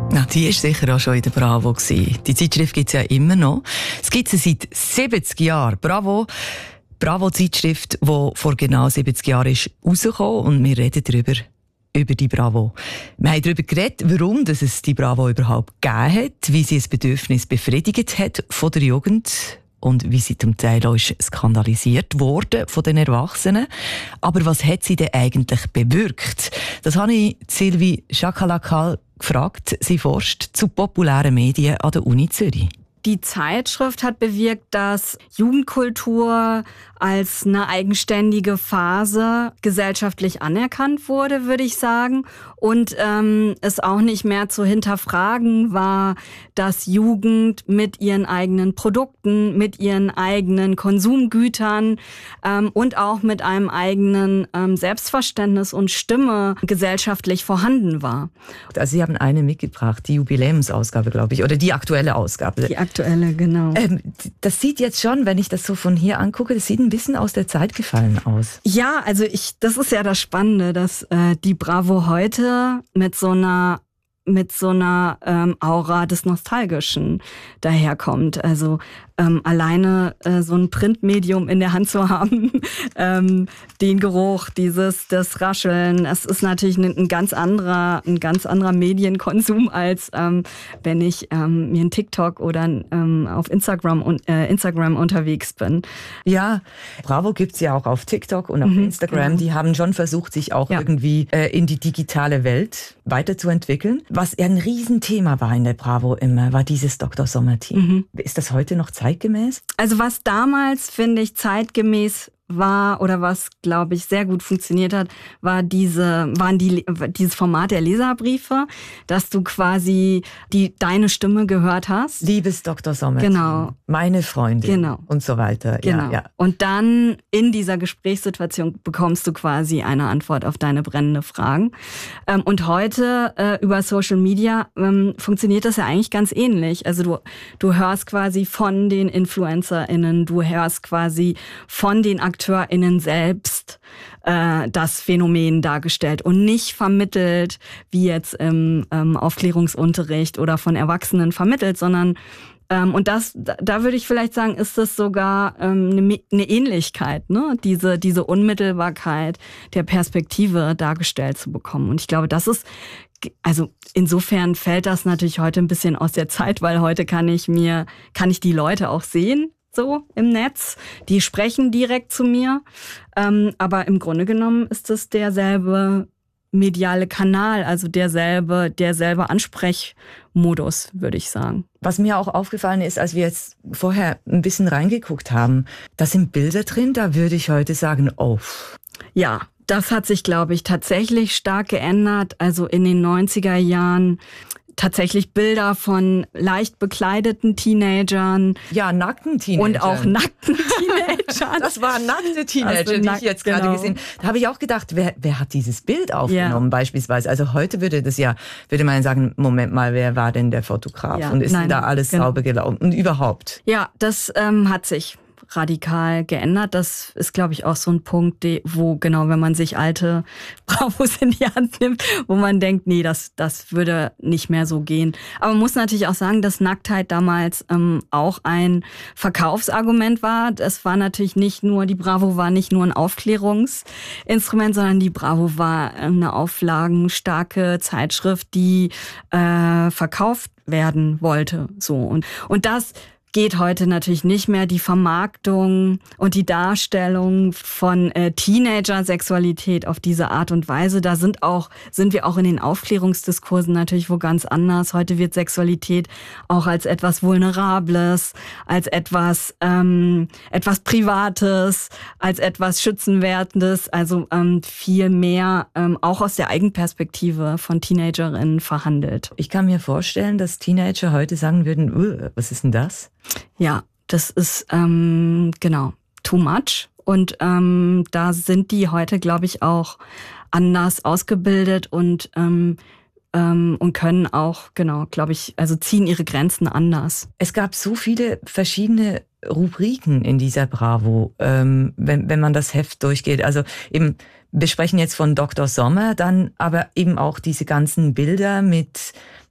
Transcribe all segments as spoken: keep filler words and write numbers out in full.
Na, die war sicher auch schon in der Bravo gewesen. Die Zeitschrift gibt es ja immer noch. Es gibt sie seit siebzig Jahren. Bravo. Bravo-Zeitschrift, die vor genau siebzig Jahren ist rausgekommen, und wir reden darüber, über die Bravo. Wir haben darüber geredet, warum dass es die Bravo überhaupt gegeben hat, wie sie das Bedürfnis befriedigt hat von der Jugend und wie sie zum Teil auch ist skandalisiert wurde von den Erwachsenen. Aber was hat sie denn eigentlich bewirkt? Das habe ich Sylvie Chakalakal gefragt. Sie forscht zu populären Medien an der Uni Zürich. Die Zeitschrift hat bewirkt, dass Jugendkultur als eine eigenständige Phase gesellschaftlich anerkannt wurde, würde ich sagen. Und ähm, es auch nicht mehr zu hinterfragen war, dass Jugend mit ihren eigenen Produkten, mit ihren eigenen Konsumgütern ähm, und auch mit einem eigenen ähm, Selbstverständnis und Stimme gesellschaftlich vorhanden war. Also Sie haben eine mitgebracht, die Jubiläumsausgabe, glaube ich, oder die aktuelle Ausgabe. Die aktuelle, genau. Ähm, das sieht jetzt schon, wenn ich das so von hier angucke, das sieht ein bisschen aus der Zeit gefallen aus. Ja, also ich, das ist ja das Spannende, dass äh, die Bravo heute mit so einer mit so einer ähm, Aura des Nostalgischen daherkommt. Also ähm, alleine äh, so ein Printmedium in der Hand zu haben, ähm, den Geruch, dieses, das Rascheln, es ist natürlich ein, ein ganz anderer, ein ganz anderer Medienkonsum, als ähm, wenn ich ähm, mir ein TikTok oder ähm, auf Instagram und äh, Instagram unterwegs bin. Ja, Bravo gibt's ja auch auf TikTok und auf mhm, Instagram. Genau. Die haben schon versucht, sich auch ja. irgendwie äh, in die digitale Welt weiterzuentwickeln. Was ein Riesenthema war in der Bravo immer, war dieses Doktor Sommer-Team. Mhm. Ist das heute noch zeitgemäß? Also was damals, finde ich, zeitgemäß war oder was, glaube ich, sehr gut funktioniert hat, war diese, waren die, dieses Format der Leserbriefe, dass du quasi die, deine Stimme gehört hast. Liebes Doktor Sommer. Genau. Meine Freundin. Genau. Und so weiter. Genau. Ja, ja. Und dann in dieser Gesprächssituation bekommst du quasi eine Antwort auf deine brennende Fragen. Und heute äh, über Social Media ähm, funktioniert das ja eigentlich ganz ähnlich. Also du, du hörst quasi von den InfluencerInnen, du hörst quasi von den AkteurInnen selbst äh, das Phänomen dargestellt und nicht vermittelt, wie jetzt im ähm, Aufklärungsunterricht oder von Erwachsenen vermittelt, sondern ähm, und das, da, da würde ich vielleicht sagen, ist das sogar ähm, eine, eine Ähnlichkeit, ne? Diese, diese Unmittelbarkeit der Perspektive dargestellt zu bekommen. Und ich glaube, das ist, also insofern fällt das natürlich heute ein bisschen aus der Zeit, weil heute kann ich mir, kann ich die Leute auch sehen, so im Netz. Die sprechen direkt zu mir. Ähm, aber im Grunde genommen ist es derselbe mediale Kanal, also derselbe, derselbe Ansprechmodus, würde ich sagen. Was mir auch aufgefallen ist, als wir jetzt vorher ein bisschen reingeguckt haben, da sind Bilder drin, da würde ich heute sagen, oh. Ja, das hat sich, glaube ich, tatsächlich stark geändert. Also in den neunziger Jahren tatsächlich Bilder von leicht bekleideten Teenagern. Ja, nackten Teenagern. Und auch nackten Teenagern. Das waren nackte Teenager, die nackt, ich jetzt gerade genau. gesehen habe. Da habe ich auch gedacht, wer, wer hat dieses Bild aufgenommen, ja. beispielsweise. Also heute würde das ja, würde man sagen, Moment mal, wer war denn der Fotograf? Ja, und ist nein, da alles genau. sauber gelaufen? Und überhaupt? Ja, das ähm, hat sich radikal geändert. Das ist, glaube ich, auch so ein Punkt, wo genau, wenn man sich alte Bravos in die Hand nimmt, wo man denkt, nee, das das würde nicht mehr so gehen. Aber man muss natürlich auch sagen, dass Nacktheit damals ähm, auch ein Verkaufsargument war. Das war natürlich nicht nur, die Bravo war nicht nur ein Aufklärungsinstrument, sondern die Bravo war eine auflagenstarke Zeitschrift, die äh, verkauft werden wollte. So und und das geht heute natürlich nicht mehr. Die Vermarktung und die Darstellung von äh, Teenager-Sexualität auf diese Art und Weise, da sind auch sind wir auch in den Aufklärungsdiskursen natürlich wo ganz anders. Heute wird Sexualität auch als etwas Vulnerables, als etwas ähm, etwas Privates, als etwas Schützenwertendes, also ähm, viel mehr ähm, auch aus der Eigenperspektive von Teenagerinnen verhandelt. Ich kann mir vorstellen, dass Teenager heute sagen würden, was ist denn das? Ja, das ist ähm, genau too much. Und ähm, da sind die heute, glaube ich, auch anders ausgebildet und ähm, ähm, und können auch, genau, glaube ich, also ziehen ihre Grenzen anders. Es gab so viele verschiedene Rubriken in dieser Bravo, ähm, wenn, wenn man das Heft durchgeht. Also eben, wir sprechen jetzt von Doktor Sommer, dann aber eben auch diese ganzen Bilder mit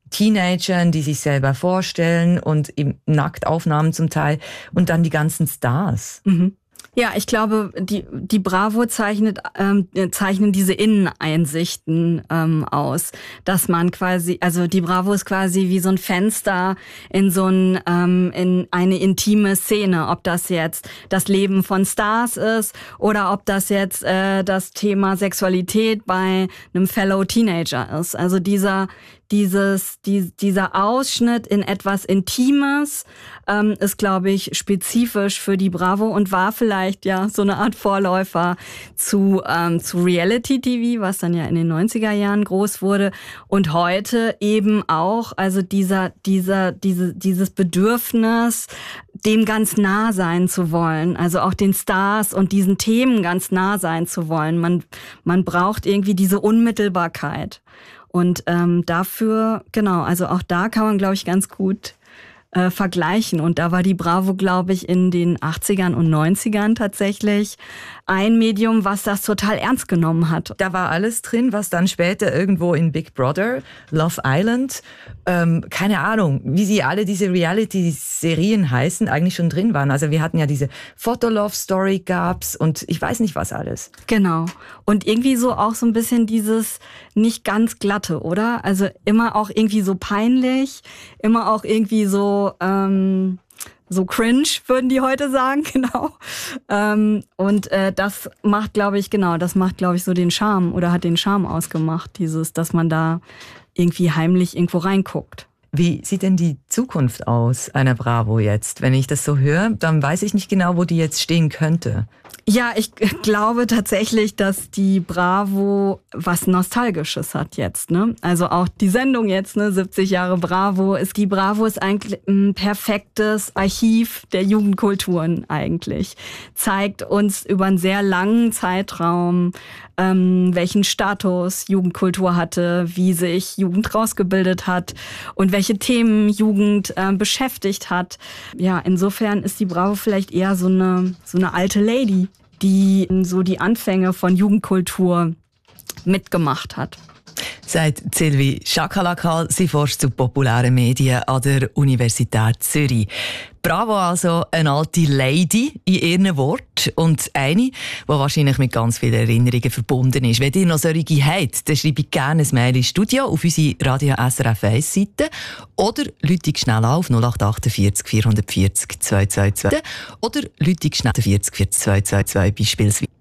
Teenagern, die sich selber vorstellen und im Nacktaufnahmen zum Teil und dann die ganzen Stars. Mhm. Ja, ich glaube, die, die Bravo zeichnet, ähm, zeichnen diese Inneneinsichten ähm, aus, dass man quasi, also die Bravo ist quasi wie so ein Fenster in so ein, ähm, in eine intime Szene, ob das jetzt das Leben von Stars ist oder ob das jetzt äh, das Thema Sexualität bei einem Fellow Teenager ist. Also dieser Dieses, die, dieser Ausschnitt in etwas Intimes ähm, ist, glaube ich, spezifisch für die Bravo und war vielleicht ja so eine Art Vorläufer zu, ähm, zu Reality-T V, was dann ja in den neunziger Jahren groß wurde. Und heute eben auch, also dieser, dieser, diese, dieses Bedürfnis, dem ganz nah sein zu wollen, also auch den Stars und diesen Themen ganz nah sein zu wollen. Man, man braucht irgendwie diese Unmittelbarkeit. Und ähm, dafür, genau, also auch da kann man, glaube ich, ganz gut äh, vergleichen. Und da war die Bravo, glaube ich, in den achtzigern und neunzigern tatsächlich ein Medium, was das total ernst genommen hat. Da war alles drin, was dann später irgendwo in Big Brother, Love Island, ähm, keine Ahnung, wie sie alle diese Reality-Serien heißen, eigentlich schon drin waren. Also wir hatten ja diese Fotolove-Story gab's und ich weiß nicht was alles. Genau. Und irgendwie so auch so ein bisschen dieses nicht ganz glatte, oder? Also immer auch irgendwie so peinlich, immer auch irgendwie so... Ähm So cringe, würden die heute sagen, genau. Ähm, und äh, das macht, glaube ich, genau, das macht, glaube ich, so den Charme oder hat den Charme ausgemacht, dieses, dass man da irgendwie heimlich irgendwo reinguckt. Wie sieht denn die Zukunft aus einer Bravo jetzt? Wenn ich das so höre, dann weiß ich nicht genau, wo die jetzt stehen könnte. Ja, ich glaube tatsächlich, dass die Bravo was Nostalgisches hat jetzt, ne? Also auch die Sendung jetzt, ne, siebzig Jahre Bravo, ist die Bravo ist eigentlich ein perfektes Archiv der Jugendkulturen eigentlich. Zeigt uns über einen sehr langen Zeitraum, ähm, welchen Status Jugendkultur hatte, wie sich Jugend rausgebildet hat und welche Themen Jugend äh, beschäftigt hat. Ja, insofern ist die Bravo vielleicht eher so eine, so eine alte Lady, die so die Anfänge von Jugendkultur mitgemacht hat. Sagt Sylvie Schakalakal, sie forscht zu populären Medien an der Universität Zürich. Bravo also, eine alte Lady in ihren Worten und eine, die wahrscheinlich mit ganz vielen Erinnerungen verbunden ist. Wenn ihr noch solche habt, dann schreibe ich gerne ein Mail ins Studio auf unsere Radio S R F eins Seite oder ruft schnell auf null acht achtundvierzig vierhundertvierzig zweihundertzweiundzwanzig oder ruft schnell vierzig vierzig zweihundertzweiundzwanzig beispielsweise.